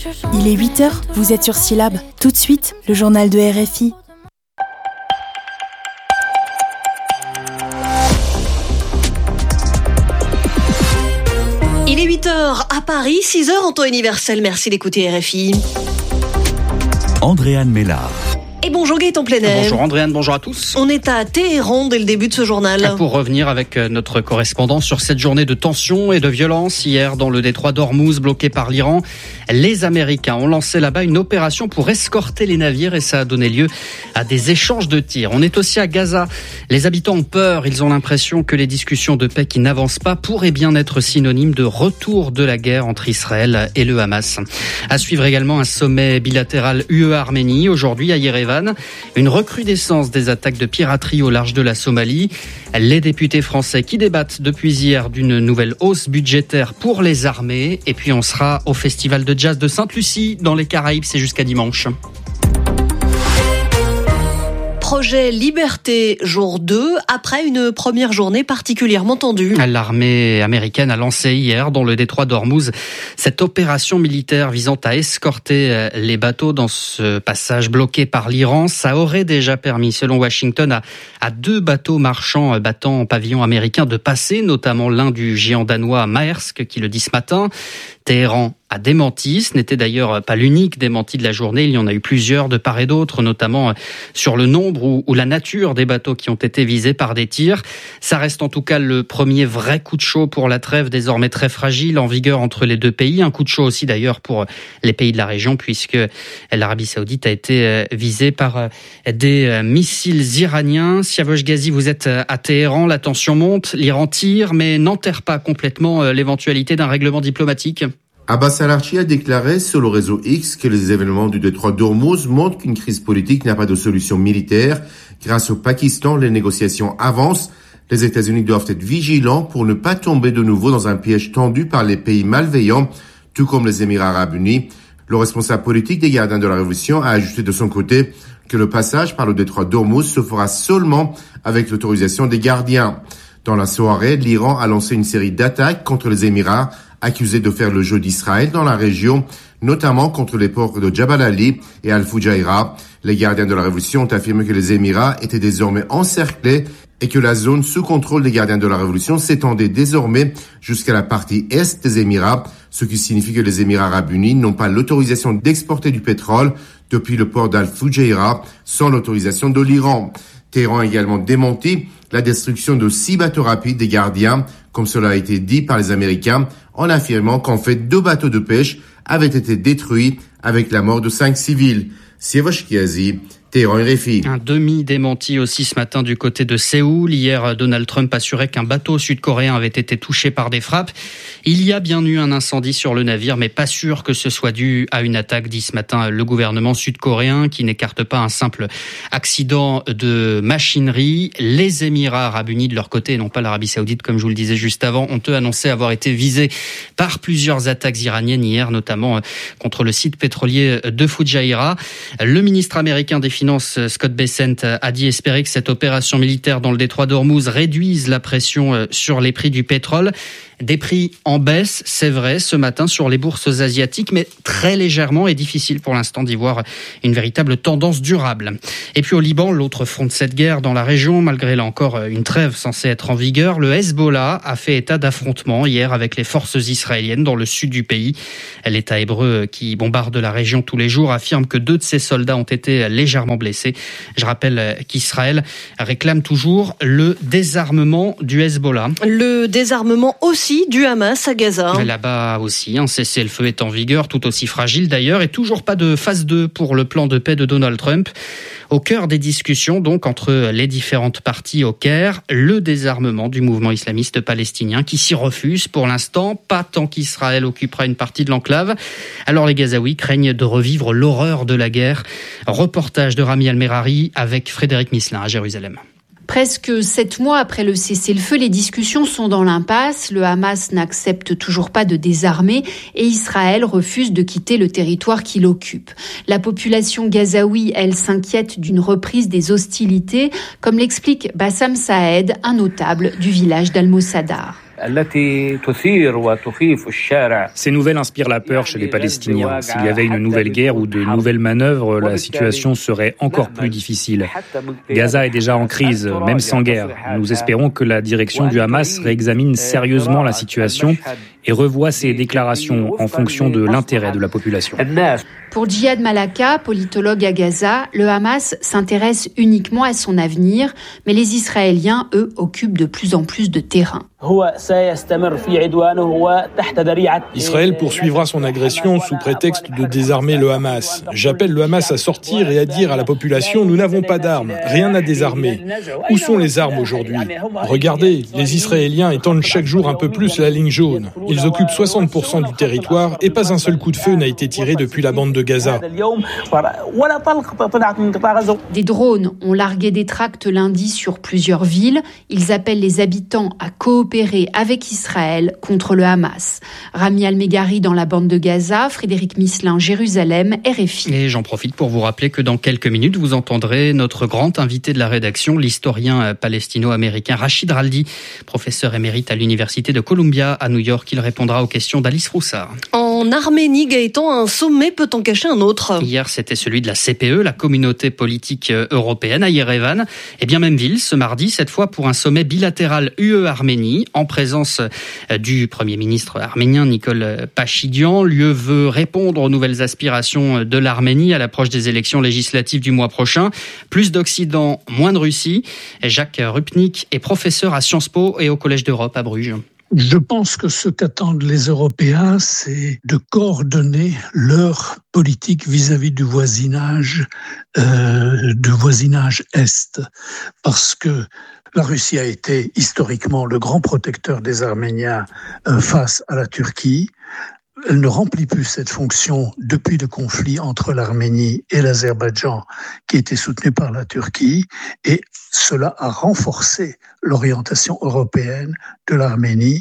Il est 8h, vous êtes sur Syllab. Tout de suite, le journal de RFI. Il est 8h à Paris, 6h en temps universel. Merci d'écouter RFI. Andréane Mélard. Et bonjour Gaëtan Plenel. Bonjour Andréane, bonjour à tous. On est à Téhéran dès le début de ce journal. Pour revenir avec notre correspondant sur cette journée de tension et de violence hier dans le détroit d'Ormuz bloqué par l'Iran. Les Américains ont lancé là-bas une opération pour escorter les navires et ça a donné lieu à des échanges de tirs. On est aussi à Gaza. Les habitants ont peur. Ils ont l'impression que les discussions de paix qui n'avancent pas pourraient bien être synonymes de retour de la guerre entre Israël et le Hamas. À suivre également un sommet bilatéral UE-Arménie aujourd'hui à Yerevan. Une recrudescence des attaques de piraterie au large de la Somalie. Les députés français qui débattent depuis hier d'une nouvelle hausse budgétaire pour les armées. Et puis on sera au festival de jazz de Sainte-Lucie dans les Caraïbes, c'est jusqu'à dimanche. Projet Liberté, jour 2, après une première journée particulièrement tendue. L'armée américaine a lancé hier, dans le détroit d'Ormuz, cette opération militaire visant à escorter les bateaux dans ce passage bloqué par l'Iran. Ça aurait déjà permis, selon Washington, à 2 bateaux marchands battant pavillon américain de passer, notamment l'un du géant danois Maersk, qui le dit ce matin. Téhéran a démenti. Ce n'était d'ailleurs pas l'unique démenti de la journée. Il y en a eu plusieurs de part et d'autre, notamment sur le nombre ou la nature des bateaux qui ont été visés par des tirs. Ça reste en tout cas le premier vrai coup de chaud pour la trêve, désormais très fragile, en vigueur entre les deux pays. Un coup de chaud aussi d'ailleurs pour les pays de la région, puisque l'Arabie Saoudite a été visée par des missiles iraniens. Siavosh Ghazi, vous êtes à Téhéran, la tension monte, l'Iran tire, mais n'enterre pas complètement l'éventualité d'un règlement diplomatique. Abbas al-Archi a déclaré sur le réseau X que les événements du détroit d'Ormuz montrent qu'une crise politique n'a pas de solution militaire. Grâce au Pakistan, les négociations avancent. Les États-Unis doivent être vigilants pour ne pas tomber de nouveau dans un piège tendu par les pays malveillants, tout comme les Émirats arabes unis. Le responsable politique des gardiens de la Révolution a ajouté de son côté que le passage par le détroit d'Ormuz se fera seulement avec l'autorisation des gardiens. Dans la soirée, l'Iran a lancé une série d'attaques contre les Émirats, accusés de faire le jeu d'Israël dans la région, notamment contre les ports de Jabal Ali et Al-Fujairah. Les gardiens de la Révolution ont affirmé que les Émirats étaient désormais encerclés et que la zone sous contrôle des gardiens de la Révolution s'étendait désormais jusqu'à la partie est des Émirats, ce qui signifie que les Émirats arabes unis n'ont pas l'autorisation d'exporter du pétrole depuis le port d'Al-Fujairah sans l'autorisation de l'Iran. Téhéran a également démenti la destruction de 6 bateaux rapides des gardiens, comme cela a été dit par les Américains, en affirmant qu'en fait 2 bateaux de pêche avaient été détruits avec la mort de 5 civils. Siavosh Ghazi, Téhéran RFI. Un demi-démenti aussi ce matin du côté de Séoul. Hier, Donald Trump assurait qu'un bateau sud-coréen avait été touché par des frappes. Il y a bien eu un incendie sur le navire, mais pas sûr que ce soit dû à une attaque, dit ce matin le gouvernement sud-coréen, qui n'écarte pas un simple accident de machinerie. Les Émirats arabes unis, de leur côté, et non pas l'Arabie saoudite, comme je vous le disais juste avant, ont eux annoncé avoir été visés par plusieurs attaques iraniennes hier, notamment contre le site pétrolier de Fujairah. Le ministre américain des Finances, Scott Bessent, a dit espérer que cette opération militaire dans le détroit d'Ormuz réduise la pression sur les prix du pétrole. Des prix en baisse, c'est vrai, ce matin sur les bourses asiatiques, mais très légèrement et difficile pour l'instant d'y voir une véritable tendance durable. Et puis au Liban, l'autre front de cette guerre dans la région, malgré là encore une trêve censée être en vigueur, le Hezbollah a fait état d'affrontements hier avec les forces israéliennes dans le sud du pays. L'État hébreu qui bombarde la région tous les jours affirme que 2 de ses soldats ont été légèrement blessés. Je rappelle qu'Israël réclame toujours le désarmement du Hezbollah. Le désarmement aussi du Hamas à Gaza. Là-bas aussi, un cessez-le-feu est en vigueur, tout aussi fragile d'ailleurs, et toujours pas de phase 2 pour le plan de paix de Donald Trump. Au cœur des discussions, donc, entre les différentes parties au Caire, le désarmement du mouvement islamiste palestinien qui s'y refuse pour l'instant, pas tant qu'Israël occupera une partie de l'enclave. Alors les Gazaouis craignent de revivre l'horreur de la guerre. Reportage de Rami Al-Merari avec Frédéric Misselin à Jérusalem. Presque 7 mois après le cessez-le-feu, les discussions sont dans l'impasse. Le Hamas n'accepte toujours pas de désarmer et Israël refuse de quitter le territoire qu'il occupe. La population gazaoui, elle, s'inquiète d'une reprise des hostilités, comme l'explique Bassam Saed, un notable du village d'Al-Mossadar. Ces nouvelles inspirent la peur chez les Palestiniens. S'il y avait une nouvelle guerre ou de nouvelles manœuvres, la situation serait encore plus difficile. Gaza est déjà en crise, même sans guerre. Nous espérons que la direction du Hamas réexamine sérieusement la situation et revoit ses déclarations en fonction de l'intérêt de la population. Pour Djihad Malaka, politologue à Gaza, le Hamas s'intéresse uniquement à son avenir, mais les Israéliens, eux, occupent de plus en plus de terrain. Israël poursuivra son agression sous prétexte de désarmer le Hamas. J'appelle le Hamas à sortir et à dire à la population « Nous n'avons pas d'armes, rien à désarmer ». Où sont les armes aujourd'hui ? Regardez, les Israéliens étendent chaque jour un peu plus la ligne jaune. Ils occupent 60% du territoire et pas un seul coup de feu n'a été tiré depuis la bande de Gaza. Des drones ont largué des tracts lundi sur plusieurs villes. Ils appellent les habitants à coopérer avec Israël contre le Hamas. Rami Al-Meghari dans la bande de Gaza, Frédéric Misselin, Jérusalem, RFI. Et j'en profite pour vous rappeler que dans quelques minutes, vous entendrez notre grand invité de la rédaction, l'historien palestino-américain Rachid Raldi, professeur émérite à l'université de Columbia à New York. Il répondra aux questions d'Alice Roussard. En Arménie, Gaëtan, un sommet peut en cacher un autre. Hier, c'était celui de la CPE, la communauté politique européenne, à Yerevan. Et bien même ville, ce mardi, cette fois pour un sommet bilatéral UE-Arménie, en présence du Premier ministre arménien Nikol Pachinian. L'UE veut répondre aux nouvelles aspirations de l'Arménie à l'approche des élections législatives du mois prochain. Plus d'Occident, moins de Russie. Jacques Rupnik est professeur à Sciences Po et au Collège d'Europe à Bruges. Je pense que ce qu'attendent les Européens, c'est de coordonner leur politique vis-à-vis du voisinage Est. Parce que la Russie a été historiquement le grand protecteur des Arméniens face à la Turquie. Elle ne remplit plus cette fonction depuis le conflit entre l'Arménie et l'Azerbaïdjan qui était soutenu par la Turquie, et cela a renforcé l'orientation européenne de l'Arménie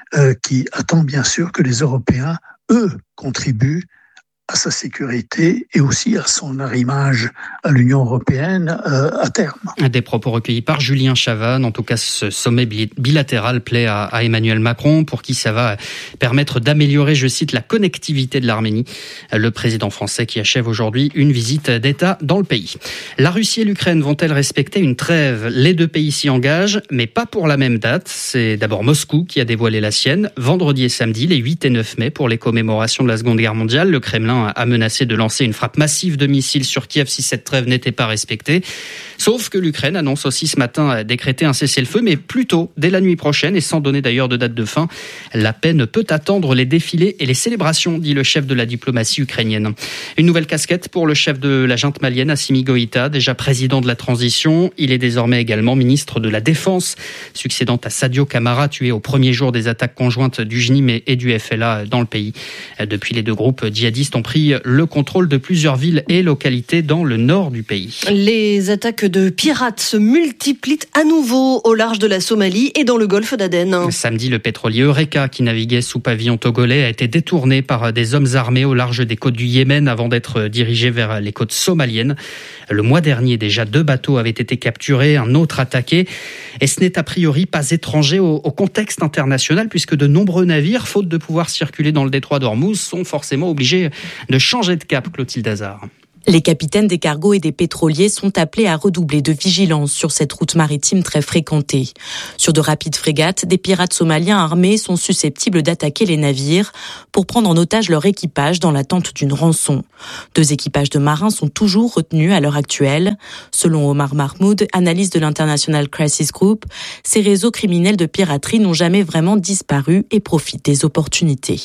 qui attend bien sûr que les Européens, eux, contribuent à sa sécurité et aussi à son arrimage à l'Union européenne à terme. Des propos recueillis par Julien Chavannes. En tout cas, ce sommet bilatéral plaît à Emmanuel Macron, pour qui ça va permettre d'améliorer, je cite, la connectivité de l'Arménie. Le président français qui achève aujourd'hui une visite d'État dans le pays. La Russie et l'Ukraine vont-elles respecter une trêve ? Les deux pays s'y engagent, mais pas pour la même date. C'est d'abord Moscou qui a dévoilé la sienne. Vendredi et samedi, les 8 et 9 mai, pour les commémorations de la Seconde Guerre mondiale, le Kremlin a menacé de lancer une frappe massive de missiles sur Kiev si cette trêve n'était pas respectée. Sauf que l'Ukraine annonce aussi ce matin décréter un cessez-le-feu, mais plus tôt, dès la nuit prochaine, et sans donner d'ailleurs de date de fin. La paix ne peut attendre les défilés et les célébrations, dit le chef de la diplomatie ukrainienne. Une nouvelle casquette pour le chef de la junte malienne, Assimi Goïta, déjà président de la transition. Il est désormais également ministre de la Défense, succédant à Sadio Camara, tué au premier jour des attaques conjointes du JNIM et du FLA dans le pays. Depuis, les deux groupes djihadistes ont pris le contrôle de plusieurs villes et localités dans le nord du pays. Les attaques de pirates se multiplient à nouveau au large de la Somalie et dans le golfe d'Aden. Samedi, le pétrolier Eureka, qui naviguait sous pavillon togolais, a été détourné par des hommes armés au large des côtes du Yémen avant d'être dirigé vers les côtes somaliennes. Le mois dernier, déjà 2 bateaux avaient été capturés, un autre attaqué. Et ce n'est a priori pas étranger au contexte international, puisque de nombreux navires, faute de pouvoir circuler dans le détroit d'Ormuz, sont forcément obligés de changer de cap, Clotilde Hazard. Les capitaines des cargos et des pétroliers sont appelés à redoubler de vigilance sur cette route maritime très fréquentée. Sur de rapides frégates, des pirates somaliens armés sont susceptibles d'attaquer les navires pour prendre en otage leur équipage dans l'attente d'une rançon. 2 équipages de marins sont toujours retenus à l'heure actuelle. Selon Omar Mahmoud, analyste de l'International Crisis Group, ces réseaux criminels de piraterie n'ont jamais vraiment disparu et profitent des opportunités.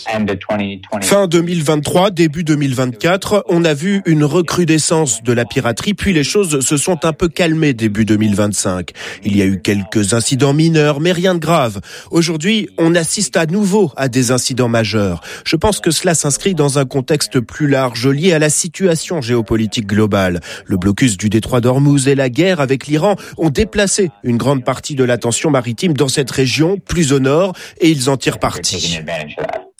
Fin 2023, début 2024, on a vu une recrudescence de la piraterie, puis les choses se sont un peu calmées début 2025. Il y a eu quelques incidents mineurs, mais rien de grave. Aujourd'hui, on assiste à nouveau à des incidents majeurs. Je pense que cela s'inscrit dans un contexte plus large lié à la situation géopolitique globale. Le blocus du détroit d'Ormuz et la guerre avec l'Iran ont déplacé une grande partie de la tension maritime dans cette région, plus au nord, et ils en tirent parti.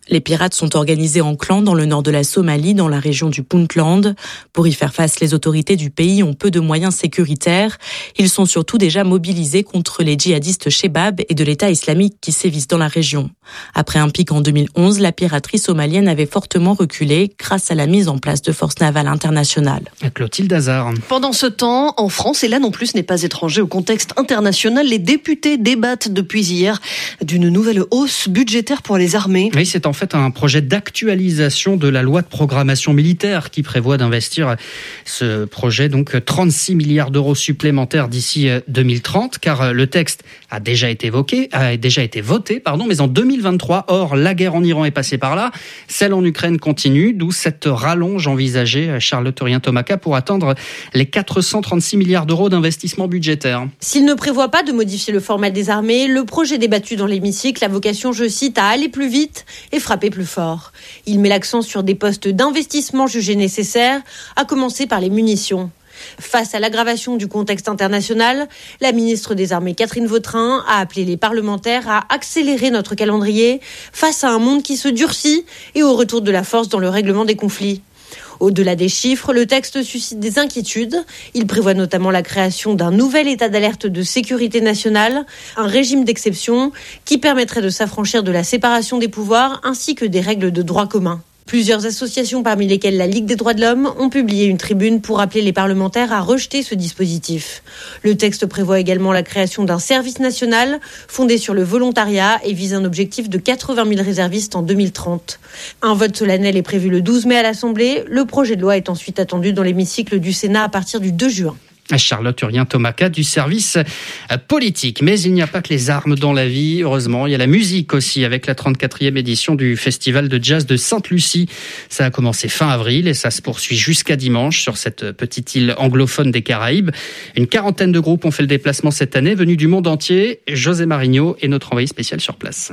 Les pirates sont organisés en clans dans le nord de la Somalie, dans la région du Puntland. Pour y faire face, les autorités du pays ont peu de moyens sécuritaires. Ils sont surtout déjà mobilisés contre les djihadistes Shebab et de l'État islamique qui sévissent dans la région. Après un pic en 2011, la piraterie somalienne avait fortement reculé grâce à la mise en place de forces navales internationales. Clotilde Hazard. Pendant ce temps, en France, et là non plus ce n'est pas étranger au contexte international, les députés débattent depuis hier d'une nouvelle hausse budgétaire pour les armées. Oui, c'est en fait un projet d'actualisation de la loi de programmation militaire qui prévoit d'investir ce projet, donc 36 milliards d'euros supplémentaires d'ici 2030, car le texte a déjà été voté, mais en 2023. Or, la guerre en Iran est passée par là, celle en Ukraine continue, d'où cette rallonge envisagée, Charlotte Rien-Tomaca, pour atteindre les 436 milliards d'euros d'investissement budgétaire. S'il ne prévoit pas de modifier le format des armées, le projet débattu dans l'hémicycle a vocation, je cite, à aller plus vite et frapper plus fort. Il met l'accent sur des postes d'investissement jugés nécessaires, à commencer par les munitions. Face à l'aggravation du contexte international, la ministre des Armées Catherine Vautrin a appelé les parlementaires à accélérer notre calendrier face à un monde qui se durcit et au retour de la force dans le règlement des conflits. Au-delà des chiffres, le texte suscite des inquiétudes. Il prévoit notamment la création d'un nouvel état d'alerte de sécurité nationale, un régime d'exception qui permettrait de s'affranchir de la séparation des pouvoirs ainsi que des règles de droit commun. Plusieurs associations, parmi lesquelles la Ligue des droits de l'homme, ont publié une tribune pour appeler les parlementaires à rejeter ce dispositif. Le texte prévoit également la création d'un service national fondé sur le volontariat et vise un objectif de 80 000 réservistes en 2030. Un vote solennel est prévu le 12 mai à l'Assemblée. Le projet de loi est ensuite attendu dans l'hémicycle du Sénat à partir du 2 juin. Charlotte Rien-Tomaca du service politique. Mais il n'y a pas que les armes dans la vie, heureusement. Il y a la musique aussi, avec la 34e édition du Festival de Jazz de Sainte-Lucie. Ça a commencé fin avril et ça se poursuit jusqu'à dimanche sur cette petite île anglophone des Caraïbes. Une quarantaine de groupes ont fait le déplacement cette année, venus du monde entier. José Marigno est notre envoyé spécial sur place.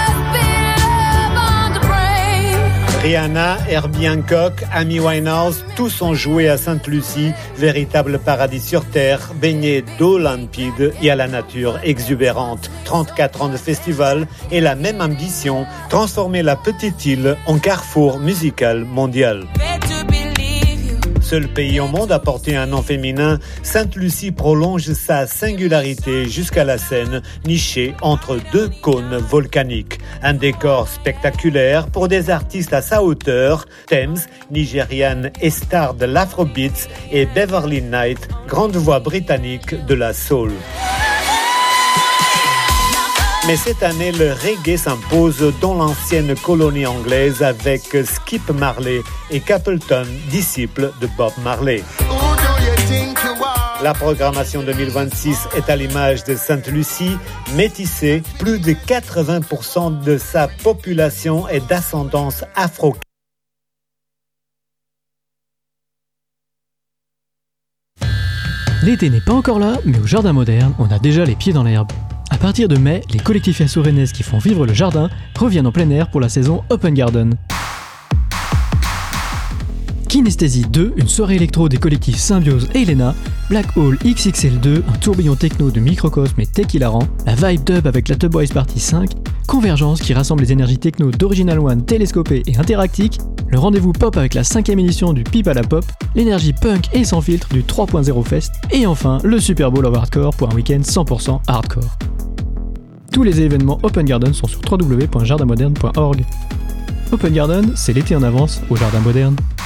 Rihanna, Herbie Hancock, Amy Winehouse, tous ont joué à Sainte-Lucie, véritable paradis sur terre, baigné d'eau limpide et à la nature exubérante. 34 ans de festival et la même ambition, transformer la petite île en carrefour musical mondial. Seul pays au monde à porter un nom féminin, Sainte-Lucie prolonge sa singularité jusqu'à la scène, nichée entre deux cônes volcaniques. Un décor spectaculaire pour des artistes à sa hauteur, Thames, nigériane et star de l'Afrobeats, et Beverly Knight, grande voix britannique de la soul. Mais cette année, le reggae s'impose dans l'ancienne colonie anglaise avec Skip Marley et Capleton, disciples de Bob Marley. La programmation 2026 est à l'image de Sainte-Lucie, métissée. Plus de 80% de sa population est d'ascendance afro. L'été n'est pas encore là, mais au Jardin Moderne, on a déjà les pieds dans l'herbe. À partir de mai, les collectifs assourénaises qui font vivre le jardin reviennent en plein air pour la saison Open Garden. Kinesthésie 2, une soirée électro des collectifs Symbiose et Elena, Black Hole XXL2, un tourbillon techno de Microcosme et Tech Hilarant, la Vibe Dub avec la Tub Boys Party 5, Convergence qui rassemble les énergies techno d'Original One télescopées et interactiques, le rendez-vous pop avec la 5e édition du Pipe à la Pop, l'énergie punk et sans filtre du 3.0 Fest, et enfin le Super Bowl of Hardcore pour un week-end 100% hardcore. Tous les événements Open Garden sont sur www.jardinmoderne.org. Open Garden, c'est l'été en avance au Jardin Moderne.